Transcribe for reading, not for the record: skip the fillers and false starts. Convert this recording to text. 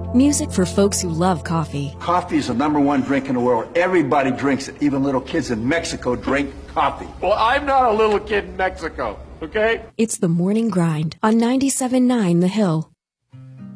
Music for folks who love coffee. Coffee is the #1 drink in the world. Everybody drinks it. Even little kids in Mexico drink coffee. Well, I'm not a little kid in Mexico, okay? It's the morning grind on 97.9 The Hill.